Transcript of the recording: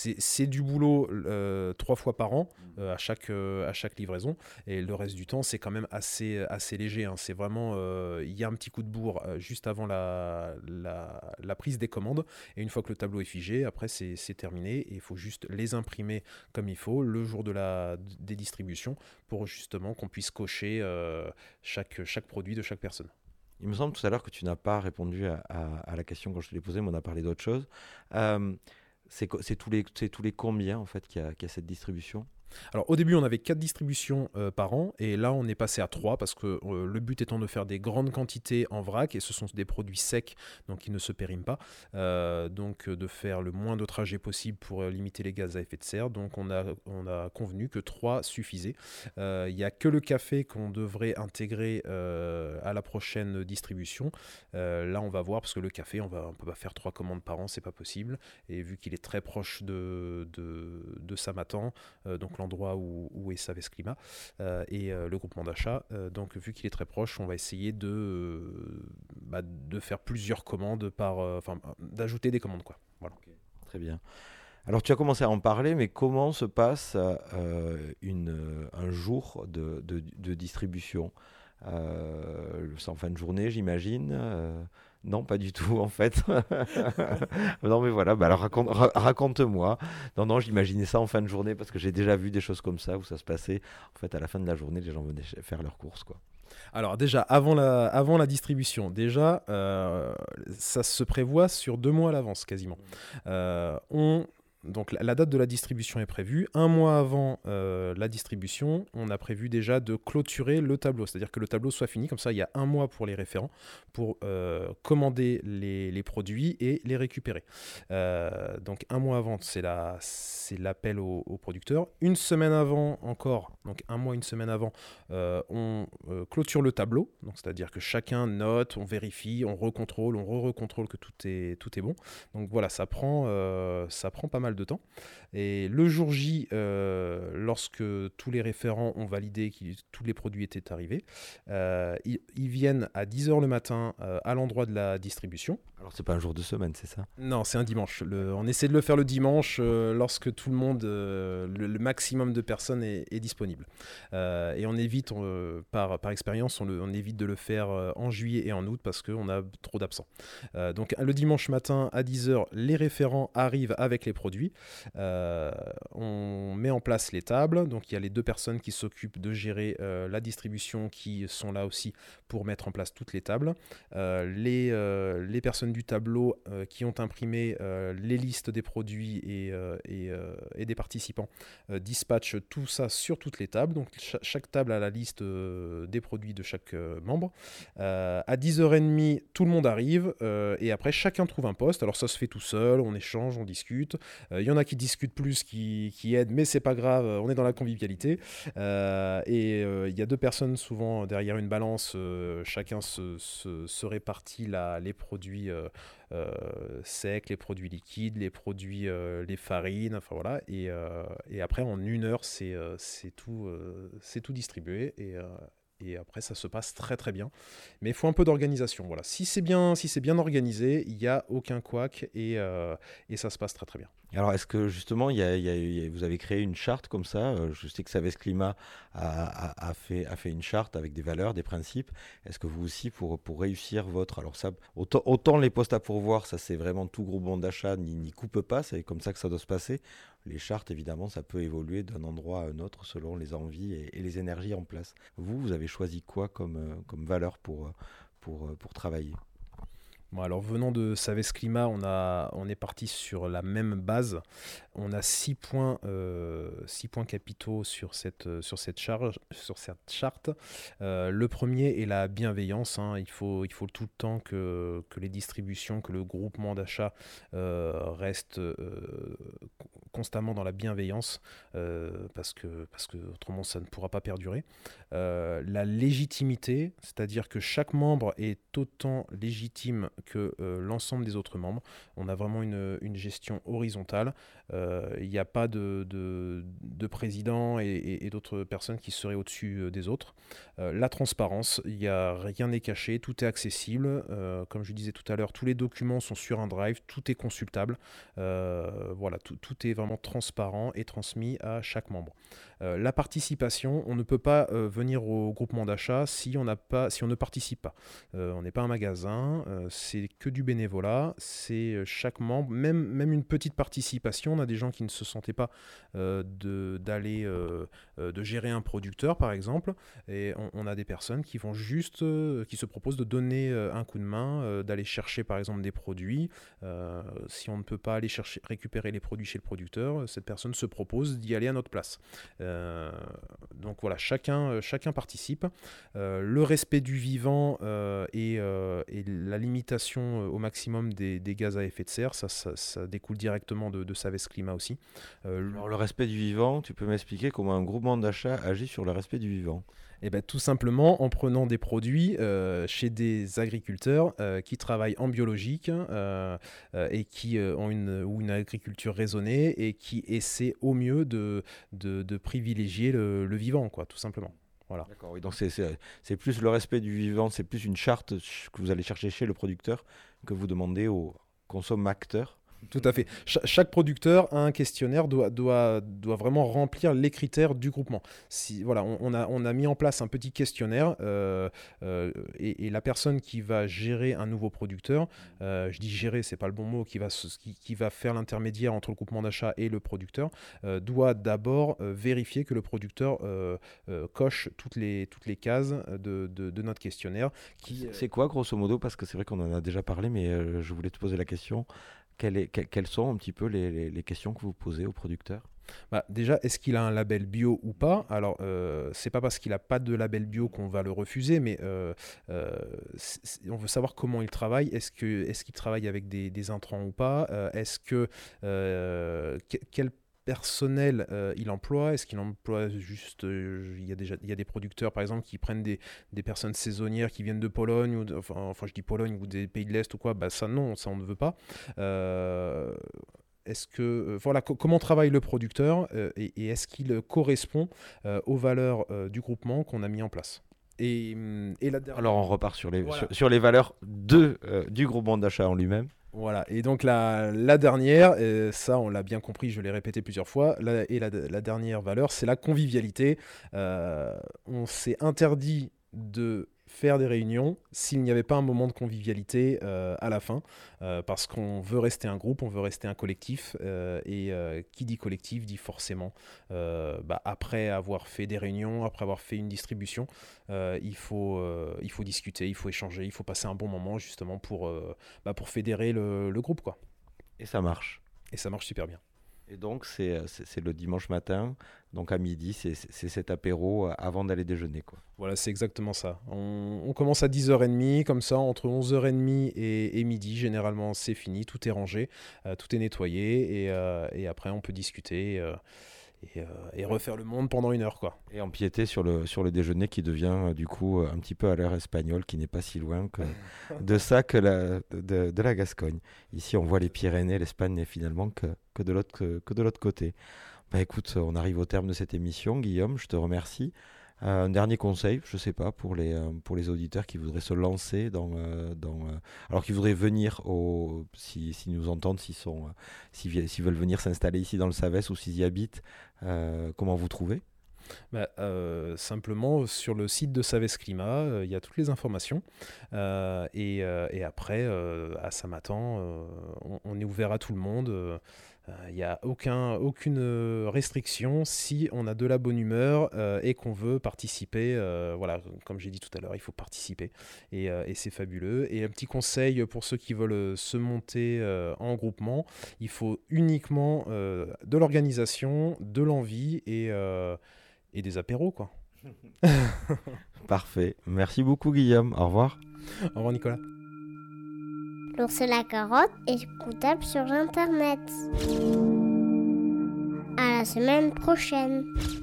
c'est du boulot 3 fois par an à chaque livraison. Et le reste du temps, c'est quand même assez léger. Hein. C'est vraiment, il y a un petit coup de bourre juste avant la prise des commandes. Et une fois que le tableau est figé, après c'est terminé. Et il faut juste les imprimer comme il faut le jour des distributions pour justement qu'on puisse cocher chaque produit de chaque personne. Il me semble tout à l'heure que tu n'as pas répondu à la question quand je te l'ai posée, mais on a parlé d'autre chose. Euh, c'est tous les combien en fait qu'il y a cette distribution? Alors au début on avait 4 distributions par an et là on est passé à 3 parce que le but étant de faire des grandes quantités en vrac et ce sont des produits secs donc qui ne se périment pas, donc de faire le moins de trajets possible pour limiter les gaz à effet de serre, donc on a convenu que 3 suffisaient. Il n'y a que le café qu'on devrait intégrer à la prochaine distribution. Là on va voir parce que le café on peut pas faire 3 commandes par an, c'est pas possible et vu qu'il est très proche de Samatan, donc l'endroit où est Saves Climat et le groupement d'achat. Donc vu qu'il est très proche, on va essayer de faire plusieurs commandes d'ajouter des commandes quoi. Voilà. Ok. Très bien. Alors tu as commencé à en parler, mais comment se passe un jour de distribution? C'est en fin de journée, j'imagine. Non, pas du tout, en fait. Non, mais voilà, bah alors raconte-moi. Non, non, j'imaginais ça en fin de journée parce que j'ai déjà vu des choses comme ça où ça se passait. En fait, à la fin de la journée, les gens venaient faire leurs courses, quoi. Alors déjà, avant la distribution, déjà, ça se prévoit sur 2 mois à l'avance quasiment. Donc la date de la distribution est prévue. Un mois avant la distribution, on a prévu déjà de clôturer le tableau. C'est-à-dire que le tableau soit fini. Comme ça, il y a un mois pour les référents pour commander les produits et les récupérer. Donc un mois avant, c'est l'appel aux producteurs. Une semaine avant encore, donc un mois, une semaine avant, on clôture le tableau. Donc c'est-à-dire que chacun note, on vérifie, on recontrôle, on re-recontrôle que tout est bon. Donc voilà, ça prend pas mal de temps. Et le jour J, lorsque tous les référents ont validé que tous les produits étaient arrivés, ils viennent à 10h le matin à l'endroit de la distribution. Alors, c'est pas un jour de semaine, c'est ça? Non, c'est un dimanche. On essaie de le faire le dimanche lorsque tout le monde, le maximum de personnes est disponible. Et on évite, par expérience, on évite de le faire en juillet et en août parce qu'on a trop d'absents. Donc le dimanche matin à 10h, les référents arrivent avec les produits. On met en place les tables. Donc il y a les 2 personnes qui s'occupent de gérer la distribution qui sont là aussi pour mettre en place toutes les tables. Les personnes du tableau qui ont imprimé les listes des produits et des participants dispatchent tout ça sur toutes les tables. Donc chaque table a la liste des produits de chaque membre. À 10h30, tout le monde arrive et après chacun trouve un poste. Alors ça se fait tout seul, on échange, on discute. Il y en a qui discutent plus, qui aident, mais c'est pas grave, on est dans la convivialité. Il y a 2 personnes souvent derrière une balance, chacun se répartit les produits secs, les produits liquides, les produits, les farines, enfin voilà. Et après en 1 heure, c'est tout distribué et après ça se passe très très bien. Mais il faut un peu d'organisation. Voilà. Si c'est bien organisé, il n'y a aucun couac et ça se passe très très bien. Alors, est-ce que justement, vous avez créé une charte comme ça? Je sais que Saves Climat a fait une charte avec des valeurs, des principes. Est-ce que vous aussi, pour réussir votre... Alors ça, autant les postes à pourvoir, ça c'est vraiment tout groupement d'achat, n'y coupe pas, c'est comme ça que ça doit se passer. Les chartes, évidemment, ça peut évoluer d'un endroit à un autre selon les envies et les énergies en place. Vous avez choisi quoi comme valeur pour travailler? Bon, alors venant de Saves Climat, on est parti sur la même base. On a 6 points capitaux sur cette charte. Le premier est la bienveillance. Hein. Il faut tout le temps que les distributions, que le groupement d'achat reste constamment dans la bienveillance parce que autrement ça ne pourra pas perdurer. La légitimité, c'est-à-dire que chaque membre est autant légitime que l'ensemble des autres membres. On a vraiment une gestion horizontale. Il n'y a pas de président et d'autres personnes qui seraient au-dessus des autres. La transparence, rien n'est caché, tout est accessible. Comme je disais tout à l'heure, tous les documents sont sur un drive, tout est consultable. Voilà, tout est vraiment totalement transparent et transmis à chaque membre. La participation, on ne peut pas venir au groupement d'achat si on ne participe pas. On n'est pas un magasin, c'est que du bénévolat, c'est chaque membre, même une petite participation. On a des gens qui ne se sentaient pas de gérer un producteur par exemple, et on a des personnes qui vont juste, qui se proposent de donner un coup de main, d'aller chercher par exemple des produits. Si on ne peut pas aller récupérer les produits chez le producteur, cette personne se propose d'y aller à notre place. Donc voilà, chacun participe. Le respect du vivant et la limitation au maximum des gaz à effet de serre, ça découle directement de Savès Climat aussi. Alors le respect du vivant, tu peux m'expliquer comment un groupement d'achat agit sur le respect du vivant? Eh ben, tout simplement en prenant des produits chez des agriculteurs qui travaillent en biologique et qui ont une agriculture raisonnée et qui essaient au mieux de privilégier le vivant, quoi, tout simplement. Voilà. D'accord, oui, donc c'est plus le respect du vivant, c'est plus une charte que vous allez chercher chez le producteur que vous demandez aux consommateurs. Tout à fait. Chaque producteur a un questionnaire, doit vraiment remplir les critères du groupement. Voilà, on a mis en place un petit questionnaire et la personne qui va gérer un nouveau producteur, je dis gérer, c'est pas le bon mot, qui va faire l'intermédiaire entre le groupement d'achat et le producteur, doit d'abord vérifier que le producteur coche toutes les cases de notre questionnaire. C'est quoi grosso modo? Parce que c'est vrai qu'on en a déjà parlé, mais je voulais te poser la question. Quelles sont un petit peu les questions que vous posez aux producteurs? Déjà, est-ce qu'il a un label bio ou pas? Alors, c'est pas parce qu'il n'a pas de label bio qu'on va le refuser, mais on veut savoir comment il travaille. Est-ce qu'il travaille avec des intrants ou pas? Quel personnel il emploie? Est-ce qu'il emploie juste il y a des producteurs par exemple qui prennent des personnes saisonnières qui viennent de Pologne enfin je dis Pologne ou des pays de l'Est ou quoi, ça non, ça on ne veut pas. Est-ce que voilà comment travaille le producteur et est-ce qu'il correspond aux valeurs du groupement qu'on a mis en place? Alors on repart voilà. sur les valeurs du groupement d'achat en lui-même. Voilà, et donc la dernière, ça on l'a bien compris, je l'ai répété plusieurs fois, la dernière valeur, c'est la convivialité. On s'est interdit de faire des réunions s'il n'y avait pas un moment de convivialité à la fin, parce qu'on veut rester un groupe, on veut rester un collectif, et qui dit collectif dit forcément, après avoir fait des réunions, après avoir fait une distribution, il faut discuter, il faut échanger, il faut passer un bon moment justement pour fédérer le groupe, quoi. Et ça marche. Et ça marche super bien. Et donc c'est le dimanche matin, donc à midi, c'est cet apéro avant d'aller déjeuner, quoi. Voilà, c'est exactement ça. On commence à 10h30, comme ça, entre 11h30 et midi, généralement c'est fini, tout est rangé, tout est nettoyé, et après on peut discuter et refaire le monde pendant 1 heure, quoi. Et empiéter sur le déjeuner qui devient du coup un petit peu à l'heure espagnole, qui n'est pas si loin de ça que de la Gascogne. Ici on voit les Pyrénées, l'Espagne n'est finalement que de l'autre côté. Écoute, on arrive au terme de cette émission. Guillaume, je te remercie. Un dernier conseil, je ne sais pas, pour les auditeurs qui voudraient se lancer alors qui voudraient venir, s'ils nous entendent, s'ils veulent venir s'installer ici dans le Savès ou s'ils y habitent, comment vous trouvez? Simplement sur le site de Savès Climat, il y a toutes les informations, et après à Samatan, on est ouvert à tout le monde. Il n'y a aucune restriction si on a de la bonne humeur et qu'on veut participer. Voilà, comme j'ai dit tout à l'heure, il faut participer et c'est fabuleux. Et un petit conseil pour ceux qui veulent se monter en groupement, il faut uniquement de l'organisation, de l'envie et des apéros, quoi. Parfait. Merci beaucoup, Guillaume. Au revoir. Au revoir, Nicolas. L'ours et la carotte est écoutable sur Internet. À la semaine prochaine.